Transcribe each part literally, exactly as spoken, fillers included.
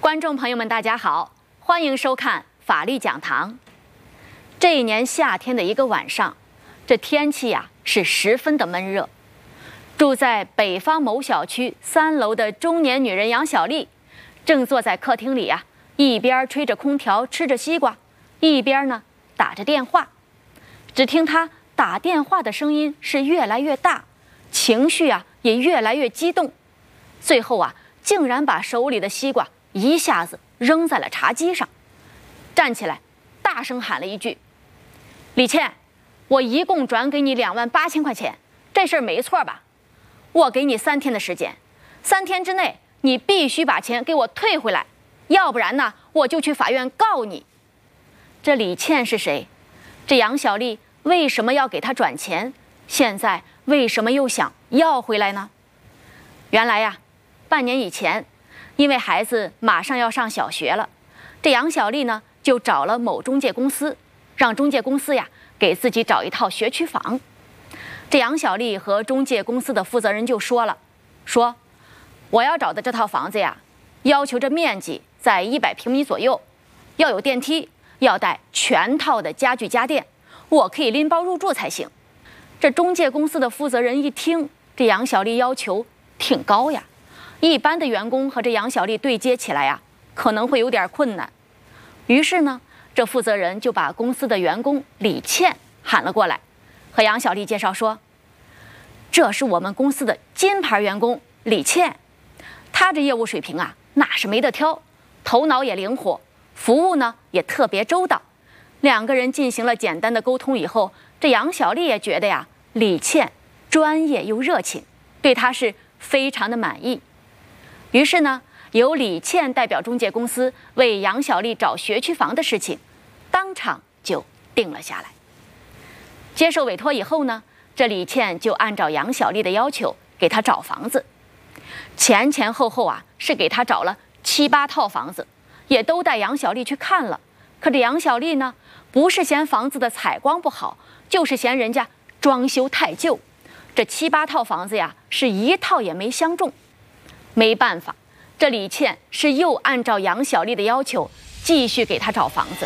观众朋友们，大家好，欢迎收看法律讲堂。这一年夏天的一个晚上，这天气呀、啊、是十分的闷热。住在北方某小区三楼的中年女人杨小丽，正坐在客厅里啊，一边吹着空调吃着西瓜，一边呢打着电话。只听她打电话的声音是越来越大，情绪啊也越来越激动，最后啊竟然把手里的西瓜一下子扔在了茶几上，站起来大声喊了一句：“李倩，我一共转给你两万八千块钱，这事儿没错吧？我给你三天的时间，三天之内你必须把钱给我退回来，要不然呢我就去法院告你。”这李倩是谁？这杨小丽为什么要给她转钱？现在为什么又想要回来呢？原来呀，半年以前，因为孩子马上要上小学了，这杨小丽呢就找了某中介公司，让中介公司呀给自己找一套学区房。这杨小丽和中介公司的负责人就说了，说我要找的这套房子呀，要求这面积在一百平米左右，要有电梯，要带全套的家具家电，我可以拎包入住才行。这中介公司的负责人一听，这杨小丽要求挺高呀，一般的员工和这杨小丽对接起来呀，可能会有点困难。于是呢，这负责人就把公司的员工李倩喊了过来，和杨小丽介绍说，这是我们公司的金牌员工李倩，她这业务水平啊，那是没得挑，头脑也灵活，服务呢也特别周到。两个人进行了简单的沟通以后，这杨小丽也觉得呀，李倩专业又热情，对她是非常的满意。于是呢，由李倩代表中介公司为杨小丽找学区房的事情，当场就定了下来。接受委托以后呢，这李倩就按照杨小丽的要求给她找房子，前前后后啊是给她找了七八套房子，也都带杨小丽去看了。可这杨小丽呢，不是嫌房子的采光不好，就是嫌人家装修太旧。这七八套房子呀，是一套也没相中。没办法，这李倩是又按照杨小丽的要求继续给她找房子。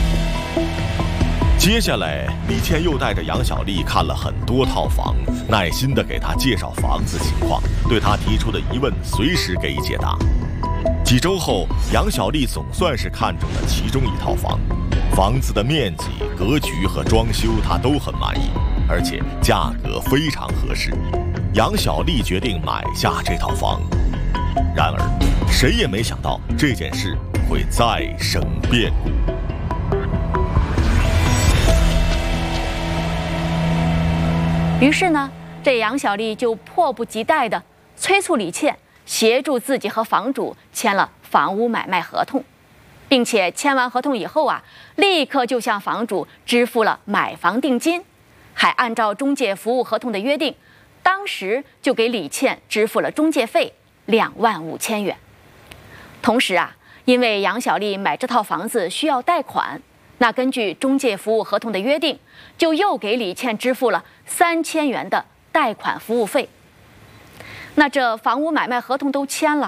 接下来，李倩又带着杨小丽看了很多套房，耐心地给她介绍房子情况，对她提出的疑问随时给予解答。几周后，杨小丽总算是看中了其中一套房，房子的面积、格局和装修她都很满意，而且价格非常合适。杨小丽决定买下这套房。然而，谁也没想到这件事会再生变故。 于是呢，这杨小丽就迫不及待地催促李倩协助自己和房主签了房屋买卖合同，并且签完合同以后啊，立刻就向房主支付了买房定金，还按照中介服务合同的约定，当时就给李倩支付了中介费两万五千元。同时啊，因为杨小丽买这套房子需要贷款，那根据中介服务合同的约定，就又给李倩支付了三千元的贷款服务费。那这房屋买卖合同都签了，